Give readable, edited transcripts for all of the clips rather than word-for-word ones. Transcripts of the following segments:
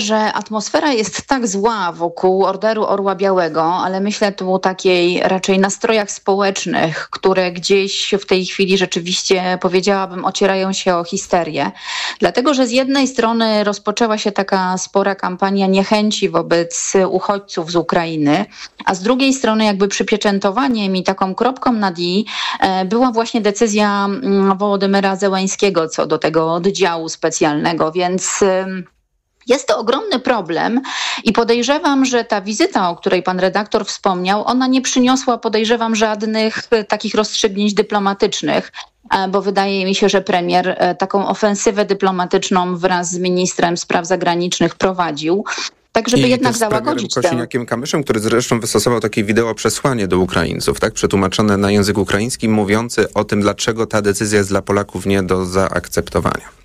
że atmosfera jest tak zła wokół Orderu Orła Białego, ale myślę tu o takiej raczej nastrojach społecznych, które gdzieś w tej chwili rzeczywiście, powiedziałabym, ocierają się o histerię. Dlatego, że z jednej strony rozpoczęła się taka spora kampania niechęci wobec uchodźców z Ukrainy, a z drugiej strony jakby przypieczętowaniem i taką kropką nad i była właśnie decyzja Wołodymyra Zełenskiego co do tego oddziału specjalnego, więc jest to ogromny problem i podejrzewam, że ta wizyta, o której pan redaktor wspomniał, ona nie przyniosła, podejrzewam, żadnych takich rozstrzygnięć dyplomatycznych, bo wydaje mi się, że premier taką ofensywę dyplomatyczną wraz z ministrem spraw zagranicznych prowadził. Tak, żeby jednak załagodzić tę... Kosiniakiem-Kamyszem, który zresztą wystosował takie wideo przesłanie do Ukraińców, tak, przetłumaczone na język ukraiński, mówiący o tym, dlaczego ta decyzja jest dla Polaków nie do zaakceptowania.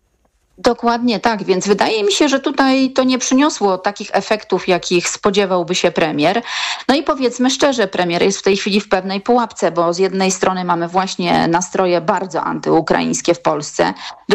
Dokładnie tak, więc wydaje mi się, że tutaj to nie przyniosło takich efektów, jakich spodziewałby się premier. No i powiedzmy szczerze, premier jest w tej chwili w pewnej pułapce, bo z jednej strony mamy właśnie nastroje bardzo antyukraińskie w Polsce,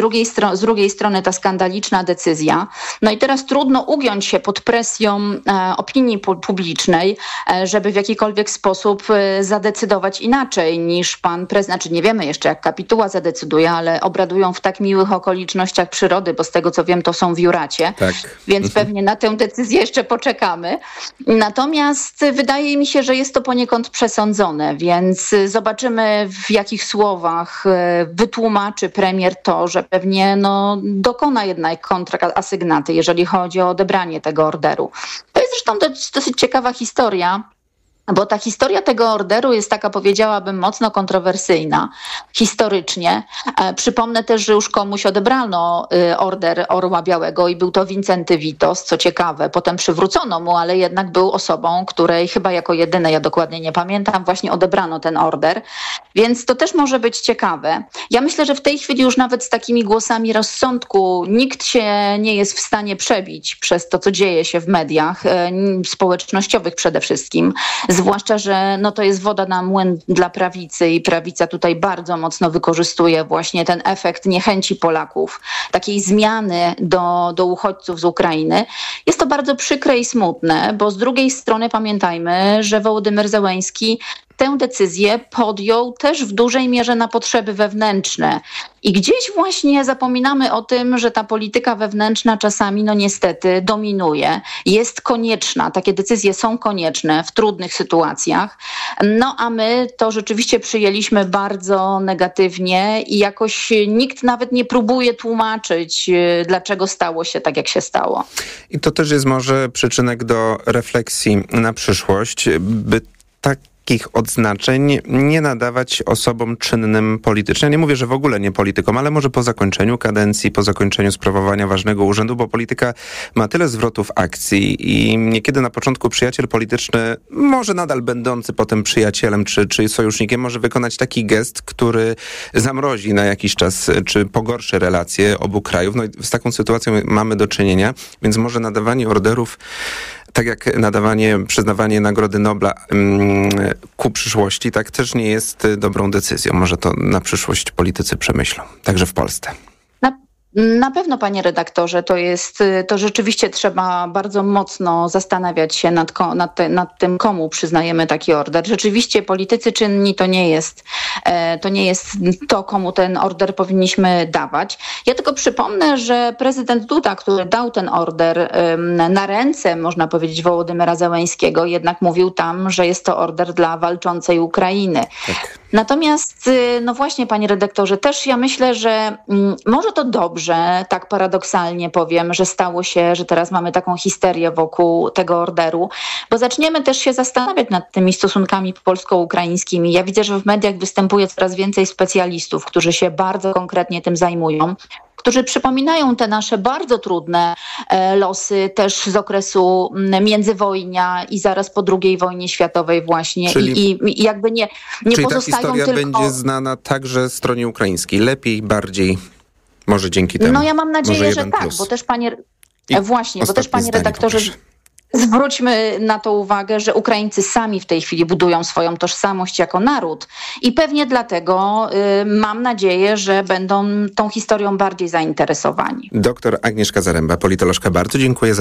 z drugiej strony ta skandaliczna decyzja. No i teraz trudno ugiąć się pod presją opinii publicznej, żeby w jakikolwiek sposób zadecydować inaczej niż pan prezydent. Znaczy nie wiemy jeszcze, jak kapituła zadecyduje, ale obradują w tak miłych okolicznościach przyrody, bo z tego co wiem, to są w Juracie, tak. Więc pewnie na tę decyzję jeszcze poczekamy. Natomiast wydaje mi się, że jest to poniekąd przesądzone, więc zobaczymy, w jakich słowach wytłumaczy premier to, że pewnie dokona jednak kontrasygnaty, jeżeli chodzi o odebranie tego orderu. To jest zresztą dosyć ciekawa historia, bo ta historia tego orderu jest taka, powiedziałabym, mocno kontrowersyjna historycznie. Przypomnę też, że już komuś odebrano order Orła Białego i był to Wincenty Witos, co ciekawe. Potem przywrócono mu, ale jednak był osobą, której chyba jako jedynej, ja dokładnie nie pamiętam, właśnie odebrano ten order. Więc to też może być ciekawe. Ja myślę, że w tej chwili już nawet z takimi głosami rozsądku nikt się nie jest w stanie przebić przez to, co dzieje się w mediach społecznościowych przede wszystkim. Zwłaszcza, że to jest woda na młyn dla prawicy i prawica tutaj bardzo mocno wykorzystuje właśnie ten efekt niechęci Polaków, takiej zmiany do uchodźców z Ukrainy. Jest to bardzo przykre i smutne, bo z drugiej strony pamiętajmy, że Wołodymyr Zełenski tę decyzję podjął też w dużej mierze na potrzeby wewnętrzne. I gdzieś właśnie zapominamy o tym, że ta polityka wewnętrzna czasami niestety dominuje. Jest konieczna, takie decyzje są konieczne w trudnych sytuacjach. A my to rzeczywiście przyjęliśmy bardzo negatywnie i jakoś nikt nawet nie próbuje tłumaczyć, dlaczego stało się tak, jak się stało. I to też jest może przyczynek do refleksji na przyszłość, by takich odznaczeń nie nadawać osobom czynnym politycznie. Ja nie mówię, że w ogóle nie politykom, ale może po zakończeniu kadencji, po zakończeniu sprawowania ważnego urzędu, bo polityka ma tyle zwrotów akcji i niekiedy na początku przyjaciel polityczny, może nadal będący potem przyjacielem czy sojusznikiem, może wykonać taki gest, który zamrozi na jakiś czas, czy pogorszy relacje obu krajów. No i z taką sytuacją mamy do czynienia, więc może nadawanie orderów, tak jak przyznawanie Nagrody Nobla ku przyszłości, tak też nie jest dobrą decyzją. Może to na przyszłość politycy przemyślą, także w Polsce. Na pewno, panie redaktorze, to rzeczywiście trzeba bardzo mocno zastanawiać się nad tym, komu przyznajemy taki order. Rzeczywiście politycy czynni to nie jest to, komu ten order powinniśmy dawać. Ja tylko przypomnę, że prezydent Duda, który dał ten order na ręce, można powiedzieć, Wołodymyra Zełenskiego, jednak mówił tam, że jest to order dla walczącej Ukrainy. Tak. Natomiast, właśnie, panie redaktorze, też ja myślę, że może to dobrze, tak paradoksalnie powiem, że stało się, że teraz mamy taką histerię wokół tego orderu, bo zaczniemy też się zastanawiać nad tymi stosunkami polsko-ukraińskimi. Ja widzę, że w mediach występuje coraz więcej specjalistów, którzy się bardzo konkretnie tym zajmują, którzy przypominają te nasze bardzo trudne losy też z okresu międzywojnia i zaraz po II wojnie światowej właśnie. I jakby nie czyli pozostają ta historia tylko... będzie znana także stronie ukraińskiej. Lepiej, bardziej, może dzięki temu. Ja mam nadzieję, że tak, bo też panie redaktorze... Zwróćmy na to uwagę, że Ukraińcy sami w tej chwili budują swoją tożsamość jako naród i pewnie dlatego mam nadzieję, że będą tą historią bardziej zainteresowani. Doktor Agnieszka Zaręba, politolożka, bardzo dziękuję za